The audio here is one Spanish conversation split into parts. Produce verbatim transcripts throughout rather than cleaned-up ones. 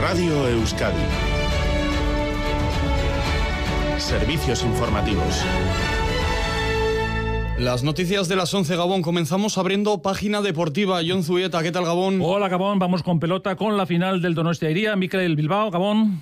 Radio Euskadi. Servicios informativos. Las noticias de las once, Gabón. Comenzamos abriendo página deportiva. Jon Zubieta, ¿qué tal, Gabón? Hola, Gabón. Vamos con pelota con la final del Donostia Iría. Mikel Bilbao, Gabón.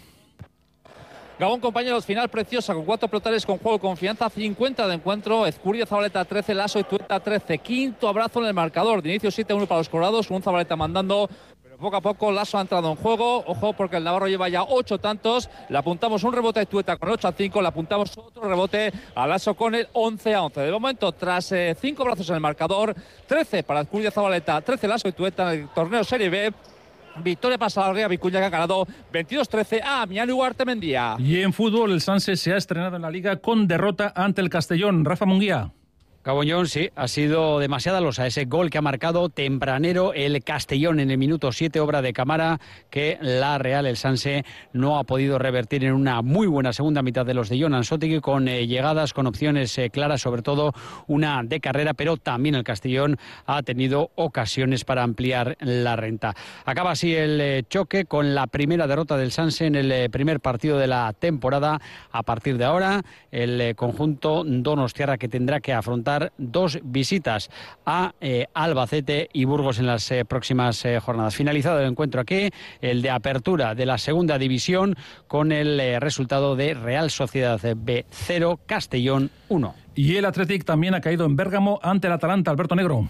Gabón, compañeros, final preciosa con cuatro pelotares con juego, confianza, cincuenta de encuentro. Ezcurdia, Zabaleta trece, Lasso y Tueta trece. Quinto abrazo en el marcador. De inicio siete a uno para los colorados, con un Zabaleta mandando. Pero poco a poco Lasso ha entrado en juego. Ojo, porque el navarro lleva ya ocho tantos. Le apuntamos un rebote a Tueta con el ocho a cinco. Le apuntamos otro rebote a Lasso con el once a once. De momento, tras eh, cinco brazos en el marcador, trece para Ezcurdia, Zabaleta, trece Lasso y Tueta en el torneo Serie B. Victoria para Salaberria, Vicuña, que ha ganado veintidós trece a Mianu Artemendía. Y en fútbol, el Sanse se ha estrenado en la Liga con derrota ante el Castellón. Rafa Munguía. Caboñón, sí, ha sido demasiada losa ese gol que ha marcado tempranero el Castellón en el minuto siete, obra de Camara, que la Real, el Sanse, no ha podido revertir en una muy buena segunda mitad de los de Jon Ansotegi, con eh, llegadas, con opciones eh, claras, sobre todo una de carrera, pero también el Castellón ha tenido ocasiones para ampliar la renta. Acaba así el eh, choque con la primera derrota del Sanse en el eh, primer partido de la temporada. A partir de ahora, el eh, conjunto donostiarra, que tendrá que afrontar dos visitas a eh, Albacete y Burgos en las eh, próximas eh, jornadas. Finalizado el encuentro aquí, el de apertura de la segunda división, con el eh, resultado de Real Sociedad B cero, Castellón uno. Y el Athletic también ha caído en Bérgamo ante el Atalanta. Alberto Negro.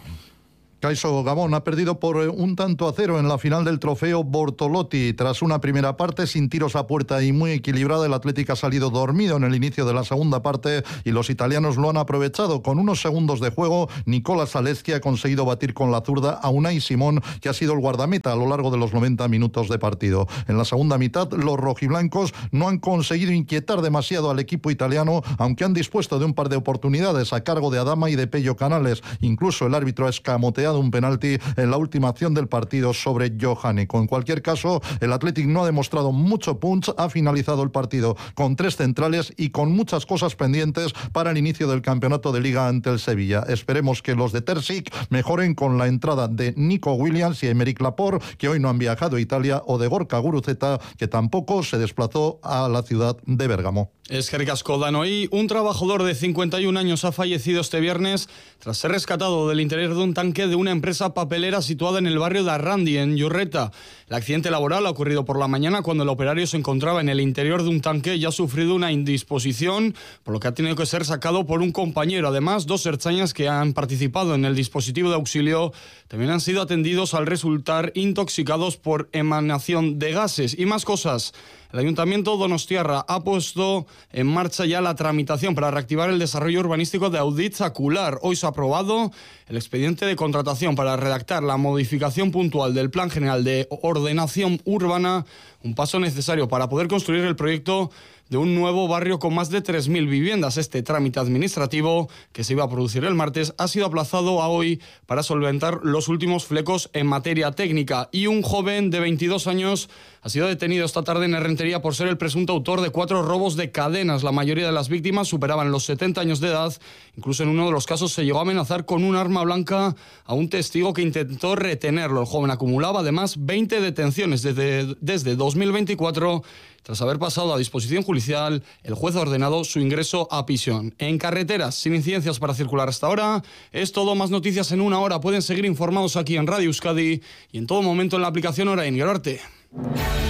Caiso Gabón ha perdido por un tanto a cero en la final del trofeo Bortolotti. Tras una primera parte sin tiros a puerta y muy equilibrada, el Athletic ha salido dormido en el inicio de la segunda parte y los italianos lo han aprovechado. Con unos segundos de juego, Nicola Zalewski ha conseguido batir con la zurda a Unai Simón, que ha sido el guardameta a lo largo de los noventa minutos de partido. En la segunda mitad, los rojiblancos no han conseguido inquietar demasiado al equipo italiano, aunque han dispuesto de un par de oportunidades a cargo de Adama y de Pello Canales. Incluso el árbitro ha escamoteado un penalti en la última acción del partido sobre Johanico. En cualquier caso, el Athletic no ha demostrado mucho punch, ha finalizado el partido con tres centrales y con muchas cosas pendientes para el inicio del campeonato de Liga ante el Sevilla. Esperemos que los de Terzic mejoren con la entrada de Nico Williams y Aymeric Laporte, que hoy no han viajado a Italia, o de Gorka Guruceta, que tampoco se desplazó a la ciudad de Bérgamo. Eskerrik asko, Danoi. Un trabajador de cincuenta y un años ha fallecido este viernes tras ser rescatado del interior de un tanque de una empresa papelera situada en el barrio de Arrandi, en Llorreta. El accidente laboral ha ocurrido por la mañana cuando el operario se encontraba en el interior de un tanque y ha sufrido una indisposición, por lo que ha tenido que ser sacado por un compañero. Además, dos ertzainas que han participado en el dispositivo de auxilio también han sido atendidos al resultar intoxicados por emanación de gases. Y más cosas. El Ayuntamiento donostiarra ha puesto en marcha ya la tramitación para reactivar el desarrollo urbanístico de Auditzacular. Hoy se ha aprobado el expediente de contratación para redactar la modificación puntual del Plan General de Ordenación Urbana, un paso necesario para poder construir el proyecto de un nuevo barrio con más de tres mil viviendas. Este trámite administrativo, que se iba a producir el martes, ha sido aplazado a hoy para solventar los últimos flecos en materia técnica. Y un joven de veintidós años ha sido detenido esta tarde en Errentería por ser el presunto autor de cuatro robos de cadenas. La mayoría de las víctimas superaban los setenta años de edad. Incluso en uno de los casos se llegó a amenazar con un arma blanca a un testigo que intentó retenerlo. El joven acumulaba además veinte detenciones desde, desde dos mil veinticuatro. Tras haber pasado a disposición judicial, el juez ha ordenado su ingreso a prisión. En carreteras, sin incidencias para circular hasta ahora. Es todo, más noticias en una hora. Pueden seguir informados aquí en Radio Euskadi y en todo momento en la aplicación Orain. Gero arte.